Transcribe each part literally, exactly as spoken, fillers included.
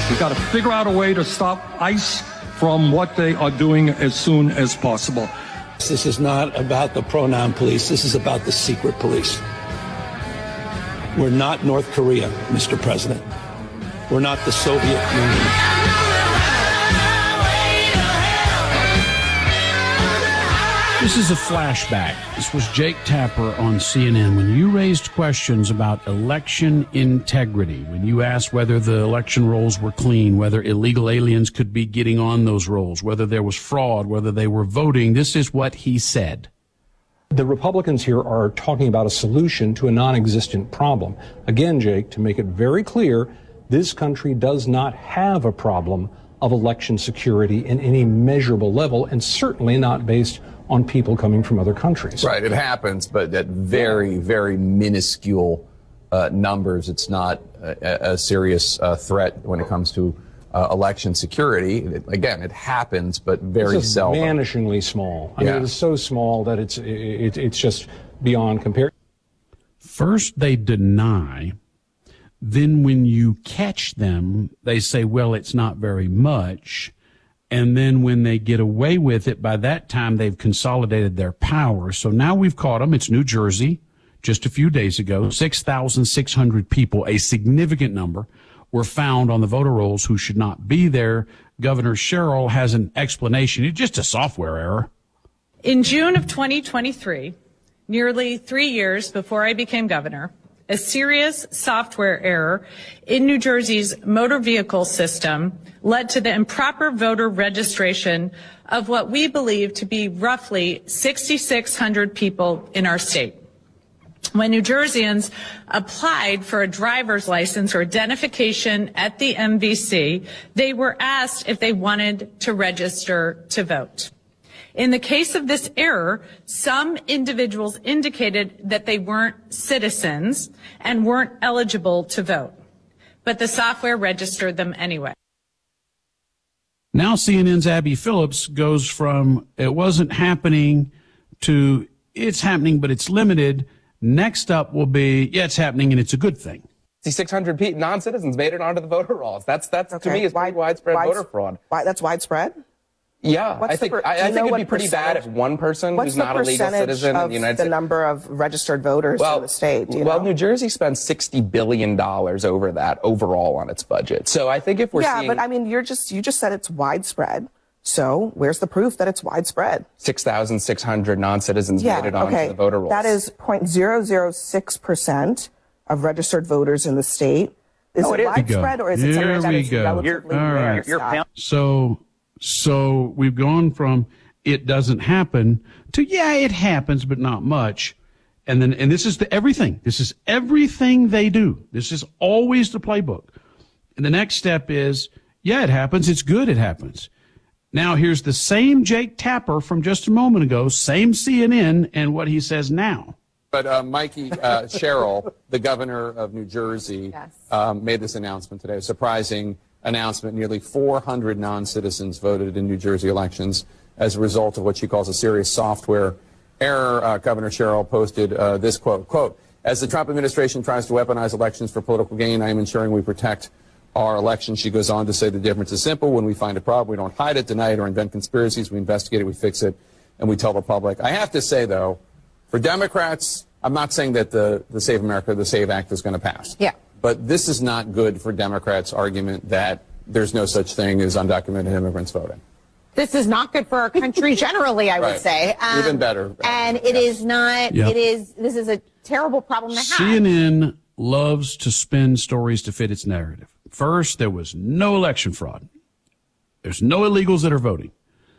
We've got to figure out a way to stop ICE from what they are doing as soon as possible. This is not about the pronoun police. This is about the secret police. We're not North Korea, Mister President. We're not the Soviet Union. This is a flashback. This was Jake Tapper on C N N. When you raised questions about election integrity, when you asked whether the election rolls were clean, whether illegal aliens could be getting on those rolls, whether there was fraud, whether they were voting, this is what he said. The Republicans here are talking about a solution to a non-existent problem. Again, Jake, to make it very clear, this country does not have a problem of election security in any measurable level, and certainly not based on people coming from other countries. Right, it happens, but at very, very minuscule uh, numbers. It's not a, a serious uh, threat when it comes to uh, election security. It, again, it happens, but very it's seldom. Vanishingly small. I yeah. mean, it is so small that it's it, it's just beyond compare. First, they deny. Then when you catch them, they say, well, it's not very much. And then when they get away with it, by that time, they've consolidated their power. So now we've caught them. It's New Jersey. Just a few days ago, six thousand six hundred people, a significant number, were found on the voter rolls who should not be there. Governor Sherrill has an explanation. It's just a software error. In June of twenty twenty-three, nearly three years before I became governor, a serious software error in New Jersey's motor vehicle system led to the improper voter registration of what we believe to be roughly six thousand six hundred people in our state. When New Jerseyans applied for a driver's license or identification at the M V C, they were asked if they wanted to register to vote. In the case of this error, some individuals indicated that they weren't citizens and weren't eligible to vote, but the software registered them anyway. Now C N N's Abby Phillips goes from it wasn't happening to it's happening, but it's limited. Next up will be, yeah, it's happening and it's a good thing. six hundred people, non-citizens made it onto the voter rolls. That's, that's okay. to me, is pretty Wide, widespread wide, voter fraud. Why, that's widespread? Yeah, what's I think, the, I, I think it'd be pretty bad if one person who's not a legal citizen in the United States. What's the number of registered voters well, in the state? Do you well, know? New Jersey spends sixty billion dollars over that overall on its budget. So I think if we're yeah, seeing... Yeah, but I mean, you're just, you just said it's widespread. So where's the proof that it's widespread? six thousand six hundred non-citizens yeah, made it onto okay. the voter rolls. That is zero point zero zero six percent of registered voters in the state. Is oh, it, it widespread or is it something that is relatively rare? You're, you're so, so we've gone from it doesn't happen to, yeah, it happens, but not much. And then, and this is the everything. This is everything they do. This is always the playbook. And the next step is, yeah, it happens. It's good. It happens. Now, here's the same Jake Tapper from just a moment ago, same C N N, and what he says now. But uh, Mikey uh, Sherrill, the governor of New Jersey, yes. um, made this announcement today, a surprising announcement. Nearly four hundred non-citizens voted in New Jersey elections as a result of what she calls a serious software error. Uh, Governor Sherrill posted uh, this quote, quote, as the Trump administration tries to weaponize elections for political gain, I am ensuring we protect our election. She goes on to say the difference is simple. When we find a problem, we don't hide it, deny it, or invent conspiracies. We investigate it, we fix it, and we tell the public. I have to say, though, for Democrats, I'm not saying that the, the Save America, the SAVE Act is going to pass. Yeah. But this is not good for Democrats' argument that there's no such thing as undocumented immigrants voting. This is not good for our country generally, I right. would say. Um, Even better. And it yes. is not, yep. it is, this is a terrible problem to have. C N N loves to spin stories to fit its narrative. First, there was no election fraud. There's no illegals that are voting.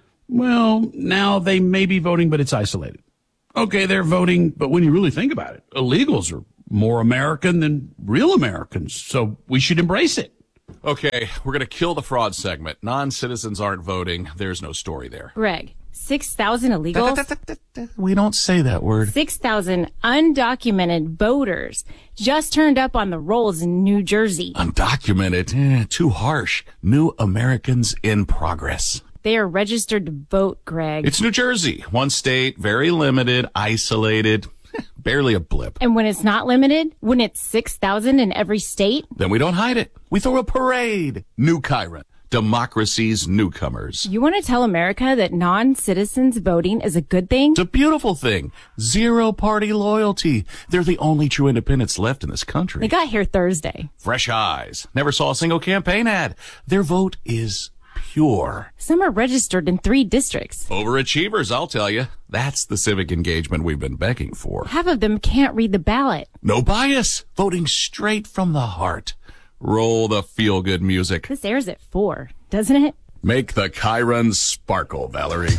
Well, now they may be voting, but it's isolated. Okay, they're voting, but when you really think about it, illegals are more American than real Americans, so we should embrace it. Okay, we're going to kill the fraud segment. Non-citizens aren't voting. There's no story there. Greg, six thousand illegals? Da, da, da, da, da. We don't say that word. six thousand undocumented voters just turned up on the rolls in New Jersey. Undocumented? Eh, too harsh. New Americans in progress. They are registered to vote, Greg. It's New Jersey. One state, very limited, isolated. Barely a blip. And when it's not limited, when it's six thousand in every state, Then we don't hide it. We throw a parade. New Chiron. Democracy's newcomers. you want to tell America that non-citizens voting is a good thing? It's a beautiful thing. Zero party loyalty. They're the only true independents left in this country. They got here Thursday. Fresh eyes. Never saw a single campaign ad. Their vote is pure. Some are registered in three districts. Overachievers, I'll tell you. That's the civic engagement we've been begging for. Half of them can't read the ballot. No bias. Voting straight from the heart. Roll the feel-good music. This airs at four, doesn't it? Make the Chiron sparkle, Valerie.